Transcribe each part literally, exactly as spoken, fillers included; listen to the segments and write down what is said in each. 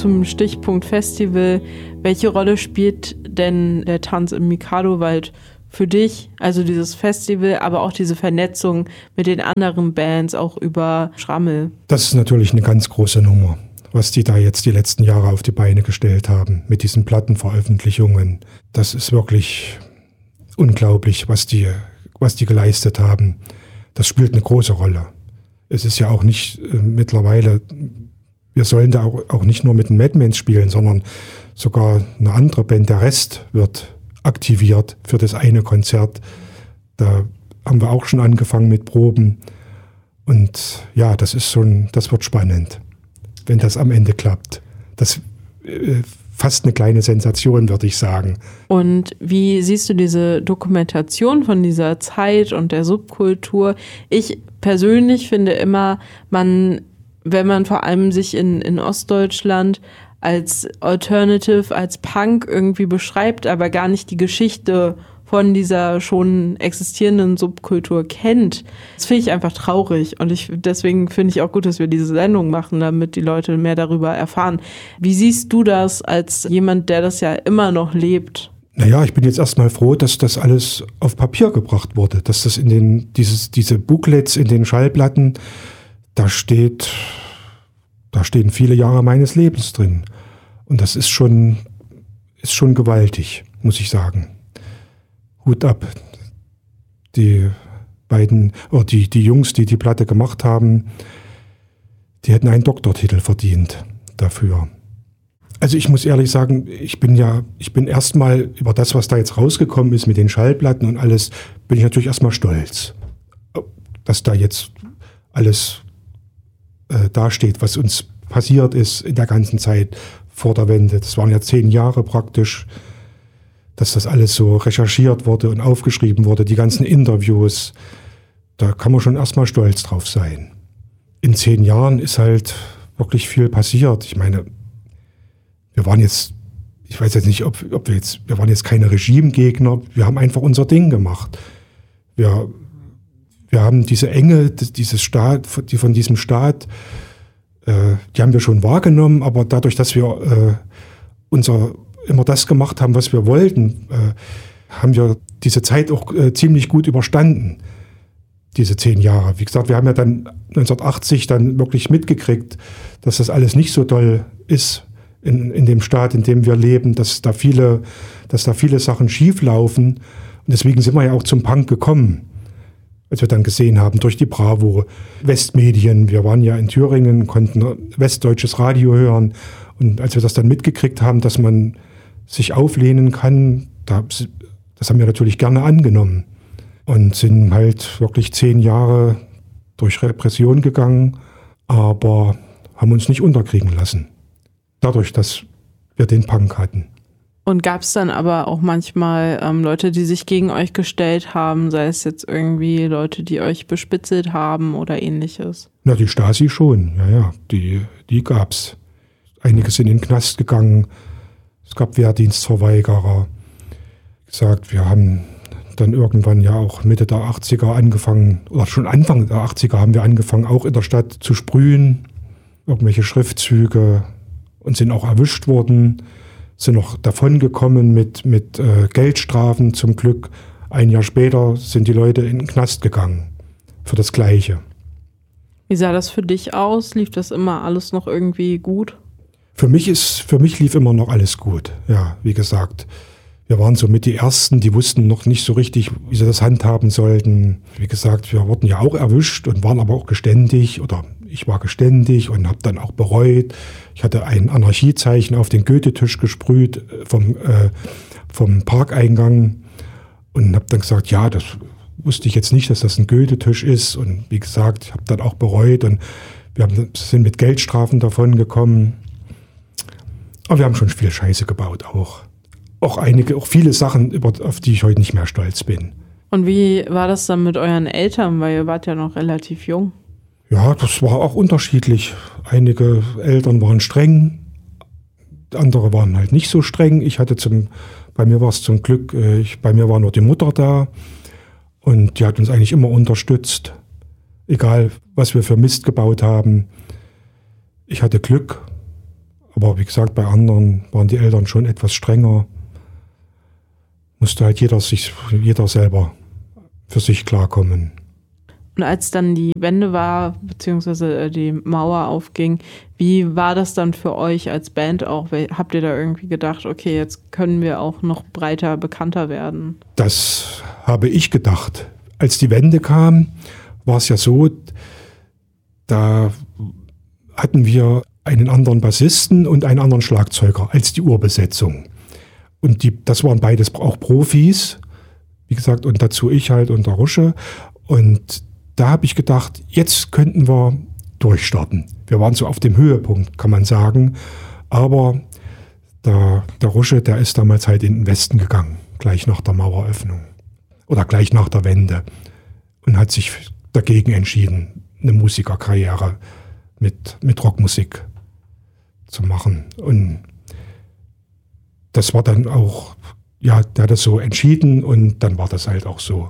zum Stichpunkt Festival. Welche Rolle spielt denn der Tanz im Mikado-Wald für dich? Also dieses Festival, aber auch diese Vernetzung mit den anderen Bands, auch über Schrammel. Das ist natürlich eine ganz große Nummer, was die da jetzt die letzten Jahre auf die Beine gestellt haben mit diesen Plattenveröffentlichungen. Das ist wirklich unglaublich, was die, was die geleistet haben. Das spielt eine große Rolle. Es ist ja auch nicht äh, mittlerweile, wir sollen da auch, auch nicht nur mit den Madmans spielen, sondern sogar eine andere Band, der Rest, wird aktiviert für das eine Konzert. Da haben wir auch schon angefangen mit Proben. Und ja, das ist schon, das wird spannend, wenn das am Ende klappt. Das äh, fast eine kleine Sensation, würde ich sagen. Und wie siehst du diese Dokumentation von dieser Zeit und der Subkultur? Ich persönlich finde immer, man, wenn man vor allem sich in, in Ostdeutschland als Alternative, als Punk irgendwie beschreibt, aber gar nicht die Geschichte von dieser schon existierenden Subkultur kennt. Das finde ich einfach traurig und ich, deswegen finde ich auch gut, dass wir diese Sendung machen, damit die Leute mehr darüber erfahren. Wie siehst du das als jemand, der das ja immer noch lebt? Naja, ich bin jetzt erstmal froh, dass das alles auf Papier gebracht wurde, dass das in den, dieses, diese Booklets in den Schallplatten, da steht, da stehen viele Jahre meines Lebens drin. Und das ist schon, ist schon gewaltig, muss ich sagen. Hut ab. Die beiden, oder die, die Jungs, die die Platte gemacht haben, die hätten einen Doktortitel verdient dafür. Also ich muss ehrlich sagen, ich bin ja, ich bin erstmal über das, was da jetzt rausgekommen ist mit den Schallplatten und alles, bin ich natürlich erstmal stolz, dass da jetzt alles äh, dasteht, was uns passiert ist in der ganzen Zeit vor der Wende. Das waren ja zehn Jahre praktisch, dass das alles so recherchiert wurde und aufgeschrieben wurde, die ganzen Interviews. Da kann man schon erstmal stolz drauf sein. In zehn Jahren ist halt wirklich viel passiert. Ich meine, wir waren jetzt, ich weiß jetzt nicht, ob, ob wir jetzt, wir waren jetzt keine Regimegegner, wir haben einfach unser Ding gemacht. Wir, wir haben diese Enge, dieses Staat, die von diesem Staat, äh, die haben wir schon wahrgenommen, aber dadurch, dass wir äh, unser immer das gemacht haben, was wir wollten, äh, haben wir diese Zeit auch äh, ziemlich gut überstanden, diese zehn Jahre. Wie gesagt, wir haben ja dann neunzehnhundertachtzig dann wirklich mitgekriegt, dass das alles nicht so doll ist in, in dem Staat, in dem wir leben, dass da viele, dass da viele Sachen schief laufen. Und deswegen sind wir ja auch zum Punk gekommen, als wir dann gesehen haben, durch die Bravo, Westmedien. Wir waren ja in Thüringen, konnten westdeutsches Radio hören. Und als wir das dann mitgekriegt haben, dass man sich auflehnen kann, das haben wir natürlich gerne angenommen und sind halt wirklich zehn Jahre durch Repression gegangen, aber haben uns nicht unterkriegen lassen, dadurch, dass wir den Punk hatten. Und gab es dann aber auch manchmal ähm, Leute, die sich gegen euch gestellt haben, sei es jetzt irgendwie Leute, die euch bespitzelt haben oder ähnliches? Na, die Stasi schon, ja, ja, die, die gab's. Einige sind in den Knast gegangen. Es gab Wehrdienstverweigerer. Wie gesagt, wir haben dann irgendwann ja auch Mitte der achtziger angefangen, oder schon Anfang der achtziger haben wir angefangen, auch in der Stadt zu sprühen. Irgendwelche Schriftzüge und sind auch erwischt worden. Sind noch davongekommen mit, mit äh, Geldstrafen zum Glück. Ein Jahr später sind die Leute in den Knast gegangen für das Gleiche. Wie sah das für dich aus? Lief das immer alles noch irgendwie gut? Für mich ist, für mich lief immer noch alles gut. Ja, wie gesagt, wir waren so mit die Ersten, die wussten noch nicht so richtig, wie sie das handhaben sollten. Wie gesagt, wir wurden ja auch erwischt und waren aber auch geständig, oder ich war geständig und habe dann auch bereut. Ich hatte ein Anarchiezeichen auf den Goethe-Tisch gesprüht vom, äh, vom Parkeingang und habe dann gesagt, ja, das wusste ich jetzt nicht, dass das ein Goethe-Tisch ist. Und wie gesagt, ich habe dann auch bereut und wir haben, sind mit Geldstrafen davon gekommen. Aber wir haben schon viel Scheiße gebaut auch. Auch einige, auch viele Sachen, über, auf die ich heute nicht mehr stolz bin. Und wie war das dann mit euren Eltern? Weil ihr wart ja noch relativ jung. Ja, das war auch unterschiedlich. Einige Eltern waren streng, andere waren halt nicht so streng. Ich hatte zum, bei mir war es zum Glück, ich, bei mir war nur die Mutter da und die hat uns eigentlich immer unterstützt. Egal, was wir für Mist gebaut haben. Ich hatte Glück. Aber wie gesagt, bei anderen waren die Eltern schon etwas strenger. Musste halt jeder sich, jeder selber für sich klarkommen. Und als dann die Wende war, beziehungsweise die Mauer aufging, wie war das dann für euch als Band auch? Habt ihr da irgendwie gedacht, okay, jetzt können wir auch noch breiter, bekannter werden? Das habe ich gedacht. Als die Wende kam, war es ja so, da hatten wir einen anderen Bassisten und einen anderen Schlagzeuger als die Urbesetzung. Und die, das waren beides auch Profis, wie gesagt, und dazu ich halt und der Rusche. Und da habe ich gedacht, jetzt könnten wir durchstarten. Wir waren so auf dem Höhepunkt, kann man sagen. Aber der, der Rusche, der ist damals halt in den Westen gegangen, gleich nach der Maueröffnung oder gleich nach der Wende und hat sich dagegen entschieden, eine Musikerkarriere mit, mit Rockmusik zu machen. Und das war dann auch, ja, der hat das so entschieden und dann war das halt auch so.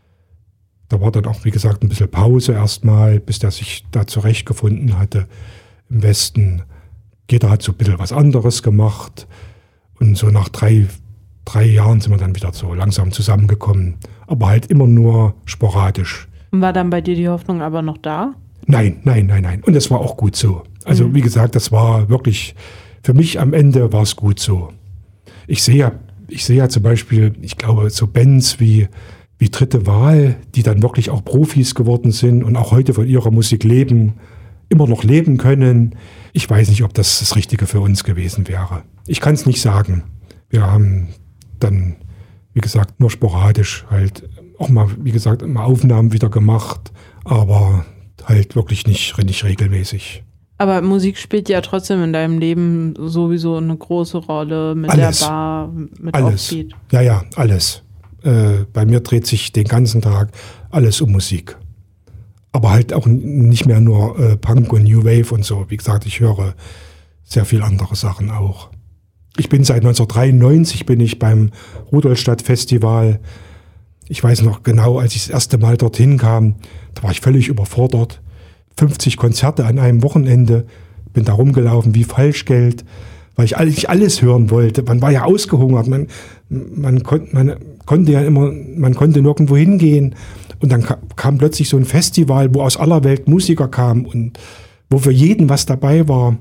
Da war dann auch, wie gesagt, ein bisschen Pause erstmal, bis der sich da zurechtgefunden hatte im Westen. Jeder hat so ein bisschen was anderes gemacht. Und so nach drei, drei Jahren sind wir dann wieder so langsam zusammengekommen. Aber halt immer nur sporadisch. War dann bei dir die Hoffnung aber noch da? Nein, nein, nein, nein. Und das war auch gut so. Also mhm. wie gesagt, das war wirklich, für mich am Ende war es gut so. Ich sehe ja, ich sehe ja zum Beispiel, ich glaube, so Bands wie wie Dritte Wahl, die dann wirklich auch Profis geworden sind und auch heute von ihrer Musik leben, immer noch leben können. Ich weiß nicht, ob das das Richtige für uns gewesen wäre. Ich kann es nicht sagen. Wir haben dann, wie gesagt, nur sporadisch halt auch mal, wie gesagt, mal Aufnahmen wieder gemacht, aber halt wirklich nicht, nicht regelmäßig. Aber Musik spielt ja trotzdem in deinem Leben sowieso eine große Rolle mit alles. Der Bar, mit alles. Offbeat. Ja, ja, alles. Äh, bei mir dreht sich den ganzen Tag alles um Musik. Aber halt auch nicht mehr nur äh, Punk und New Wave und so. Wie gesagt, ich höre sehr viel andere Sachen auch. Ich bin seit neunzehnhundertdreiundneunzig bin ich beim Rudolstadt Festival. Ich weiß noch genau, als ich das erste Mal dorthin kam, da war ich völlig überfordert. fünfzig Konzerte an einem Wochenende, bin da rumgelaufen wie Falschgeld, weil ich eigentlich alles hören wollte. Man war ja ausgehungert, man, man, kon, man konnte ja immer, man konnte nirgendwo hingehen. Und dann kam plötzlich so ein Festival, wo aus aller Welt Musiker kamen und wo für jeden was dabei war.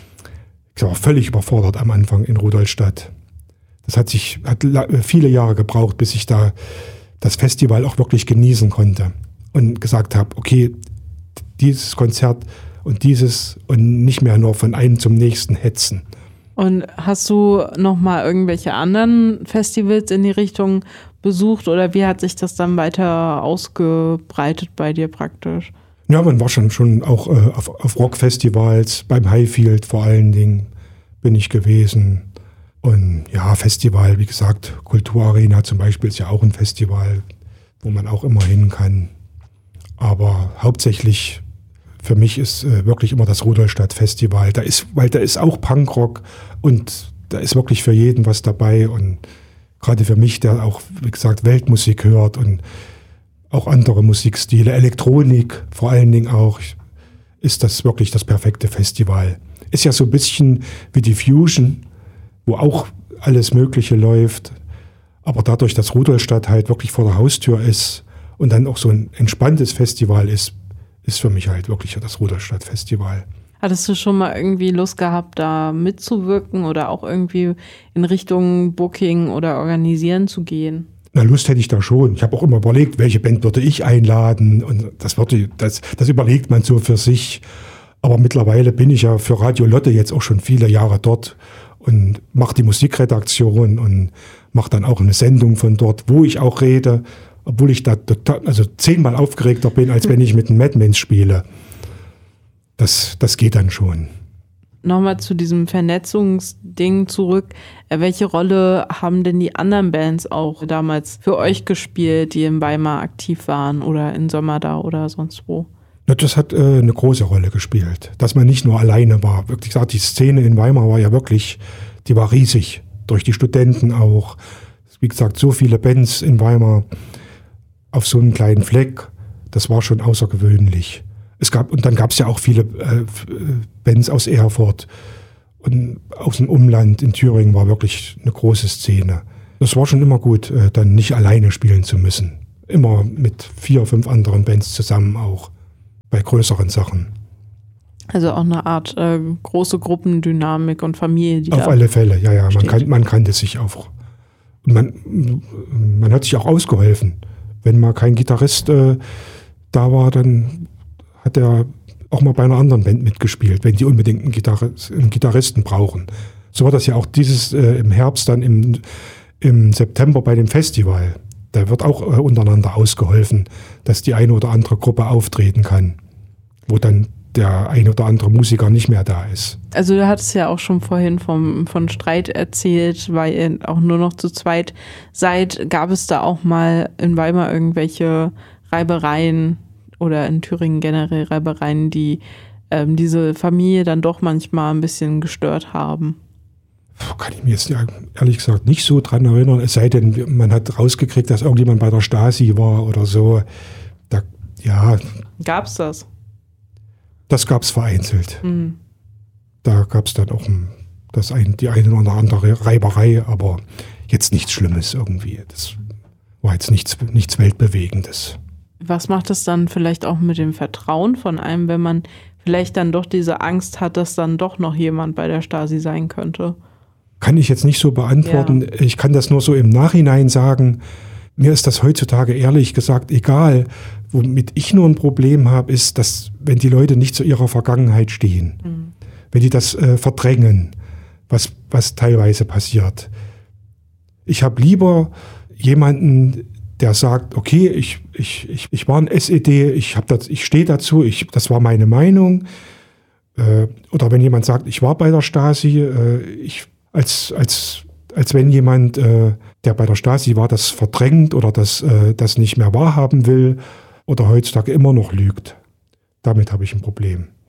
Ich war völlig überfordert am Anfang in Rudolstadt. Das hat sich hat viele Jahre gebraucht, bis ich da das Festival auch wirklich genießen konnte und gesagt habe, okay, dieses Konzert und dieses und nicht mehr nur von einem zum nächsten hetzen. Und hast du noch mal irgendwelche anderen Festivals in die Richtung besucht oder wie hat sich das dann weiter ausgebreitet bei dir praktisch? Ja, man war schon, schon auch äh, auf, auf Rockfestivals, beim Highfield vor allen Dingen bin ich gewesen. Und ja, Festival, wie gesagt, Kulturarena zum Beispiel ist ja auch ein Festival, wo man auch immer hin kann. Aber hauptsächlich für mich ist äh, wirklich immer das Rudolstadt Festival. Da ist, weil da ist auch Punkrock und da ist wirklich für jeden was dabei. Und gerade für mich, der auch, wie gesagt, Weltmusik hört und auch andere Musikstile, Elektronik vor allen Dingen auch, ist das wirklich das perfekte Festival. Ist ja so ein bisschen wie die Fusion, wo auch alles Mögliche läuft. Aber dadurch, dass Rudolstadt halt wirklich vor der Haustür ist und dann auch so ein entspanntes Festival ist, ist für mich halt wirklich das Rudolstadt Festival. Hattest du schon mal irgendwie Lust gehabt, da mitzuwirken oder auch irgendwie in Richtung Booking oder Organisieren zu gehen? Na, Lust hätte ich da schon. Ich habe auch immer überlegt, welche Band würde ich einladen. Und das, würde, das, das überlegt man so für sich. Aber mittlerweile bin ich ja für Radio Lotte jetzt auch schon viele Jahre dort und mache die Musikredaktion und mache dann auch eine Sendung von dort, wo ich auch rede, obwohl ich da total, also zehnmal aufgeregter bin, als wenn ich mit einem Madman spiele. Das, das geht dann schon. Nochmal zu diesem Vernetzungsding zurück. Welche Rolle haben denn die anderen Bands auch damals für euch gespielt, die in Weimar aktiv waren oder in Sömmerda oder sonst wo? Das hat äh, eine große Rolle gespielt, dass man nicht nur alleine war. Wirklich gesagt, die Szene in Weimar war ja wirklich, die war riesig, durch die Studenten auch. Wie gesagt, so viele Bands in Weimar auf so einem kleinen Fleck, das war schon außergewöhnlich. Es gab, und dann gab es ja auch viele äh, Bands aus Erfurt Und aus dem Umland in Thüringen war wirklich eine große Szene. Das war schon immer gut, äh, dann nicht alleine spielen zu müssen. Immer mit vier, fünf anderen Bands zusammen auch, bei größeren Sachen. Also auch eine Art äh, große Gruppendynamik und Familie, die Auf da alle Fälle, ja, ja. Man, steht. kann, man kannte sich auch. Und man, man hat sich auch ausgeholfen. Wenn mal kein Gitarrist äh, da war, dann hat er auch mal bei einer anderen Band mitgespielt, wenn die unbedingt einen, Gitarrist, einen Gitarristen brauchen. So war das ja auch dieses äh, im Herbst, dann im, im September bei dem Festival. Da wird auch äh, untereinander ausgeholfen, dass die eine oder andere Gruppe auftreten kann, wo dann der ein oder andere Musiker nicht mehr da ist. Also du hattest ja auch schon vorhin vom, von Streit erzählt, weil ihr auch nur noch zu zweit seid. Gab es da auch mal in Weimar irgendwelche Reibereien oder in Thüringen generell Reibereien, die ähm, diese Familie dann doch manchmal ein bisschen gestört haben? Kann ich mir jetzt ehrlich gesagt nicht so dran erinnern, es sei denn, man hat rausgekriegt, dass irgendjemand bei der Stasi war oder so. Da, ja. Gab's das? Das gab es vereinzelt. Mhm. Da gab es dann auch das ein, die eine oder andere Reiberei, aber jetzt nichts Schlimmes irgendwie. Das war jetzt nichts, nichts Weltbewegendes. Was macht es dann vielleicht auch mit dem Vertrauen von einem, wenn man vielleicht dann doch diese Angst hat, dass dann doch noch jemand bei der Stasi sein könnte? Kann ich jetzt nicht so beantworten. Ja. Ich kann das nur so im Nachhinein sagen. Mir ist das heutzutage ehrlich gesagt egal. Womit ich nur ein Problem habe, ist, dass wenn die Leute nicht zu ihrer Vergangenheit stehen, mhm. wenn die das äh, verdrängen, was, was teilweise passiert. Ich habe lieber jemanden, der sagt, okay, ich, ich, ich, ich war ein S E D, ich, hab das, ich stehe dazu, ich, das war meine Meinung. Äh, oder wenn jemand sagt, ich war bei der Stasi, äh, ich, als, als, als wenn jemand, äh, der bei der Stasi war, das verdrängt oder das, äh, das nicht mehr wahrhaben will oder heutzutage immer noch lügt. Damit habe ich ein Problem.